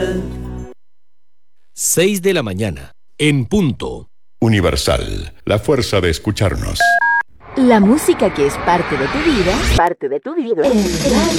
6 de la mañana, en punto. Universal, la fuerza de escucharnos. La música que es parte de tu vida. Es Radio